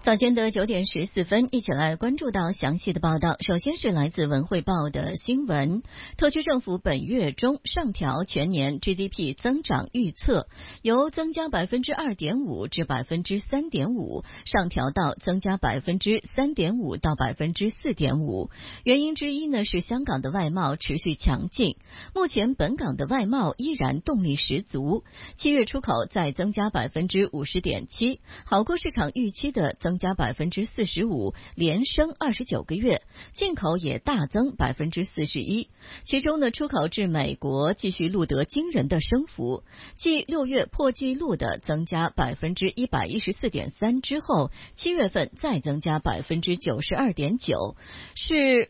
早间的9点14分，一起来关注到详细的报道。首先是来自文汇报的新闻，特区政府本月中上调全年 GDP 增长预测，由增加 2.5% 至 3.5%， 上调到增加 3.5% 到 4.5%。原因之一呢是香港的外贸持续强劲，目前本港的外贸依然动力十足，7月出口再增加 50.7%， 好过市场预期的增加 45%， 连升29个月，进口也大增 41%。 其中呢，出口至美国继续录得惊人的升幅，继6月破纪录的增加 114.3% 之后，7月份再增加 92.9%， 是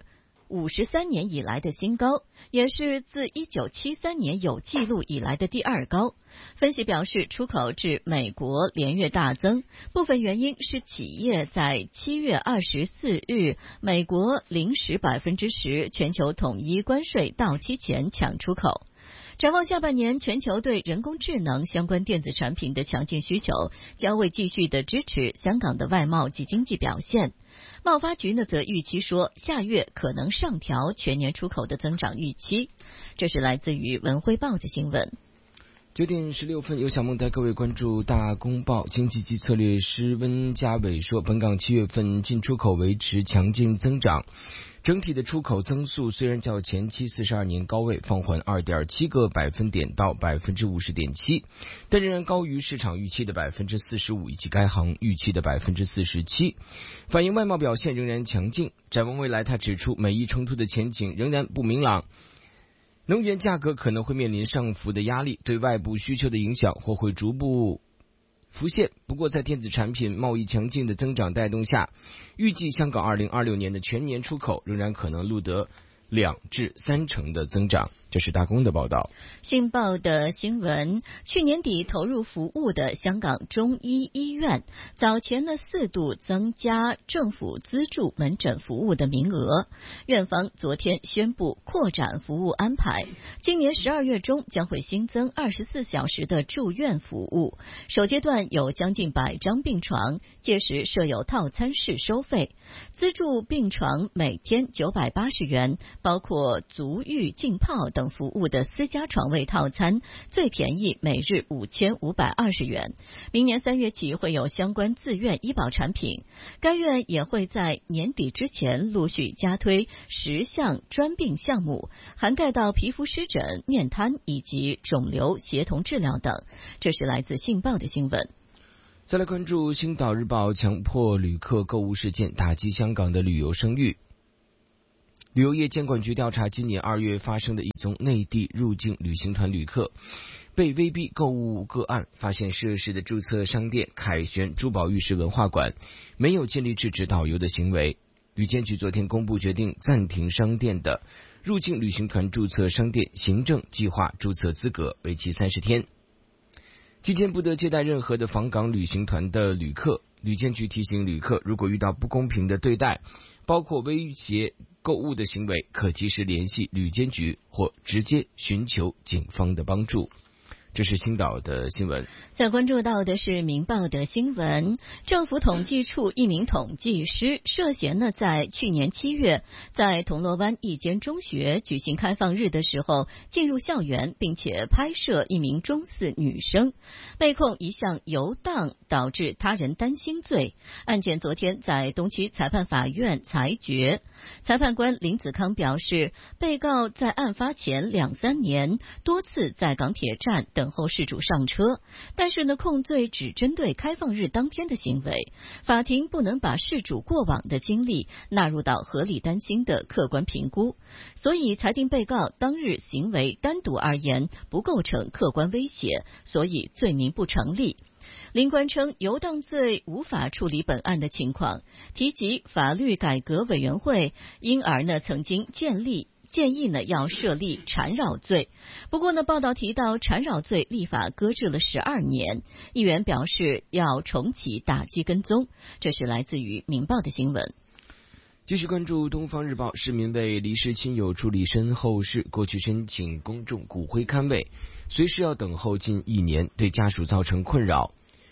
53年以来的新高，也是自1973年有记录以来的第二高。分析表示，出口至美国连月大增，部分原因是企业在7月24日美国临时 10% 全球统一关税到期前抢出口。展望下半年，全球对人工智能相关电子产品的强劲需求将会继续的支持香港的外贸及经济表现。贸发局呢则预期说，下月可能上调全年出口的增长预期。这是来自于文汇报的新闻。 9点16分，由小梦带各位关注大公报。经济及策略师温家伟说，本港7月份进出口维持强劲增长，整体的出口增速虽然较前期42年高位放缓 2.7个百分点到 50.7%， 但仍然高于市场预期的 45%以及该行预期的 47%， 反映外贸表现仍然强劲。展望未来，他指出美伊冲突的前景仍然不明朗，能源价格可能会面临上浮的压力，对外部需求的影响或会逐步浮现。不过在电子产品贸易强劲的增长带动下，预计香港2026年的全年出口仍然可能录得2至3成的增长。这是大公的报道。 信报的新闻，去年底投入服务的香港中医医院早前呢4度增加政府资助门诊服务的名额，院方昨天宣布扩展服务安排，今年12月中将会新增24小时的住院服务，首阶段有将近100张病床，届时设有套餐式收费，资助病床每天980元，包括足浴浸泡等服务的私家床位套餐，最便宜每日5520元。明年3月起会有相关自愿医保产品，该院也会在年底之前陆续加推10项专病项目，涵盖到皮肤湿疹、面瘫以及肿瘤协同治疗等。这是来自信报的新闻。 再来关注星岛日报强迫旅客购物事件，打击香港的旅游声誉。旅游业监管局调查今年2月发生的一宗内地入境旅行团旅客被威逼购物个案，发现涉事的注册商店凯旋珠宝玉石文化馆没有尽力制止导游的行为。旅监局昨天公布决定暂停商店的入境旅行团注册商店行政计划注册资格，为期30天，期间不得接待任何的访港旅行团的旅客。旅监局提醒旅客，如果遇到不公平的对待，包括威胁购物的行为，可及时联系旅监局或直接寻求警方的帮助。这是青岛的新闻。 再关注到的是明报的新闻，政府统计处一名统计师涉嫌呢在去年7月在铜锣湾一间中学举行开放日的时候进入校园，并且拍摄一名中4女生，被控一项游荡导致他人担心罪。案件昨天在东区裁判法院裁决，裁判官林子康表示，被告在案发前2-3年多次在港铁站等候事主上车，但是呢，控罪只针对开放日当天的行为，法庭不能把事主过往的经历纳入到合理担心的客观评估，所以裁定被告当日行为单独而言不构成客观威胁，所以罪名不成立。林官称，游荡罪无法处理本案的情况，提及法律改革委员会因而呢曾经建议呢要设立缠扰罪，不过呢报道提到缠扰罪立法搁置了12年，议员表示要重启打击跟踪。这是来自于明报的新闻。 继续关注东方日报，市民为离世亲友处理身后事，过去申请公众骨灰龛位，随时要等候近1年，对家属造成困扰。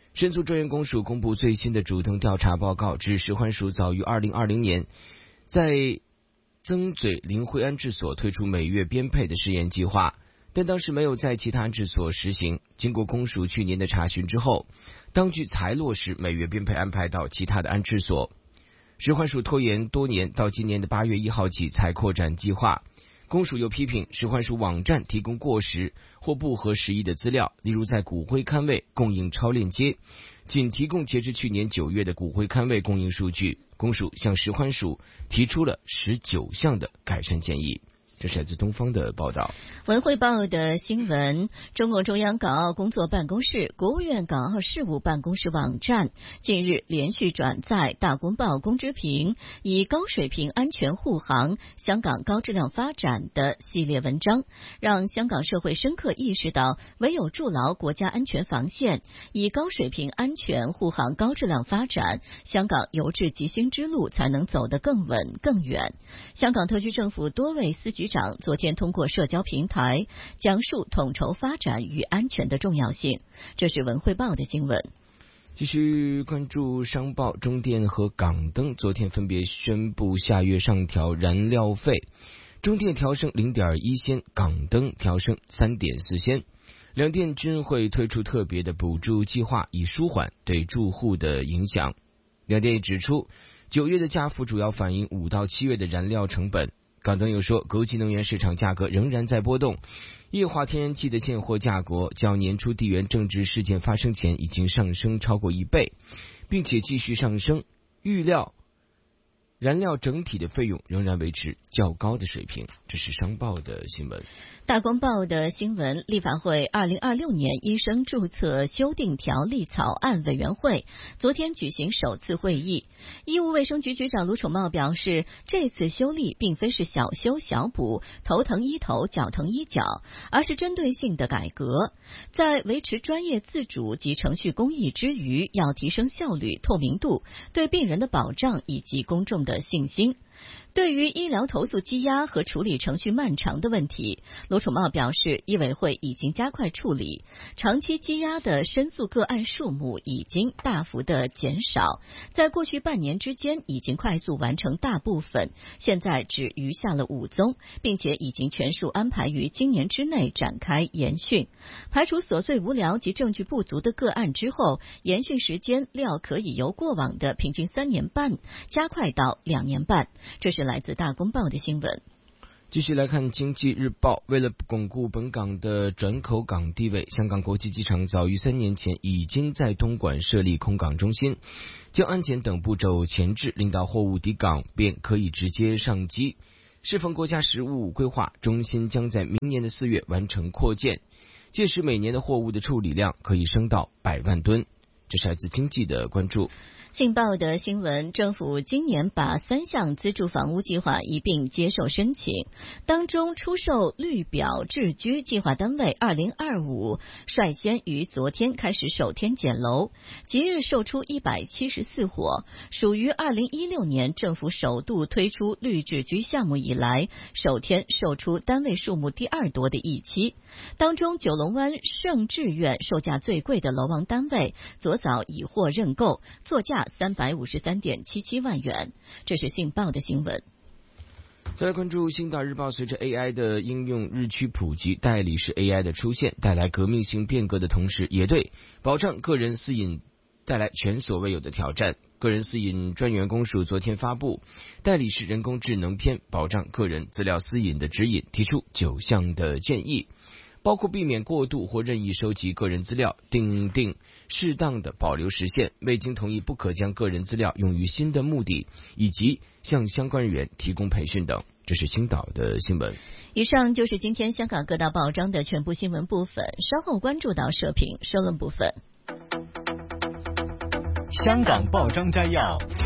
申诉专员公署公布最新的主动调查报告，指食环署早于2020年在曾嘴临惠安置所推出每月编配的试验计划，但当时没有在其他安置所实行。经过公署去年的查询之后，当局才落实每月编配安排到其他的安置所。食环署拖延多年，到今年的8月1号起才扩展计划。公署又批评食环署网站提供过时或不合时宜的资料，例如在骨灰龛位供应超链接，仅提供截至去年9月的骨灰龛位供应数据。公署向食环署提出了19项的改善建议。这是来自东方的报道。 文汇报的新闻，中共中央港澳工作办公室、国务院港澳事务办公室网站近日连续转载大公报龚之平以高水平安全护航香港高质量发展的系列文章，让香港社会深刻意识到，唯有筑牢国家安全防线，以高水平安全护航高质量发展，香港由治及兴之路才能走得更稳更远。香港特区政府多位司局长昨天通过社交平台讲述统筹发展与安全的重要性。这是文汇报的新闻。 继续关注商报，中电和港灯昨天分别宣布下月上调燃料费，中电调升0.1仙，港灯调升3.4仙。两电均会推出特别的补助计划，以舒缓对住户的影响。两电也指出，9月的价幅主要反映5到7月的燃料成本。港灯又说，国际能源市场价格仍然在波动，液化天然气的现货价格较年初地缘政治事件发生前已经上升超过1倍，并且继续上升，预料燃料整体的费用仍然维持较高的水平。这是商报的新闻。 大公报的新闻，立法会2026年医生注册修订条例草案委员会昨天举行首次会议。医务卫生局局长卢宠茂表示，这次修例并非是小修小补，头疼医头，脚疼医脚，而是针对性的改革。在维持专业自主及程序公义之余，要提升效率、透明度、对病人的保障以及公众的信心。对于医疗投诉积压和处理程序漫长的问题，卢宠茂表示，医委会已经加快处理，长期积压的申诉个案数目已经大幅的减少，在过去半年之间已经快速完成大部分，现在只余下了5宗，并且已经全数安排于今年之内展开研讯。排除琐碎无聊及证据不足的个案之后，研讯时间料可以由过往的平均3年半加快到2年半。这是来自大公报的新闻。 继续来看经济日报，为了巩固本港的转口港地位，香港国际机场早于3年前已经在东莞设立空港中心，将安检等步骤前置，令到货物抵港便可以直接上机。适逢国家实务规划，中心将在明年的4月完成扩建，届时每年的货物的处理量可以升到100万吨。这是来自经济的关注。 信报的新闻，政府今年把3项资助房屋计划一并接受申请，当中出售绿表置居计划单位2025率先于昨天开始首天检楼，即日售出174伙，属于2016年政府首度推出绿置居项目以来首天售出单位数目第2多的一期。当中九龙湾盛志苑售价最贵的楼王单位昨早已获认购，作价353.77万元。这是信报的新闻。 再来关注新岛日报，随着 AI 的应用日趋普及，代理式 AI 的出现带来革命性变革的同时，也对保障个人私隐带来前所未有的挑战。个人私隐专员公署昨天发布代理式人工智能篇保障个人资料私隐的指引，提出9项的建议，包括避免过度或任意收集个人资料，订定适当的保留时限，未经同意不可将个人资料用于新的目的，以及向相关人员提供培训等。这是青岛的新闻。 以上就是今天香港各大报章的全部新闻部分，稍后关注到社评社论部分。 香港报章摘要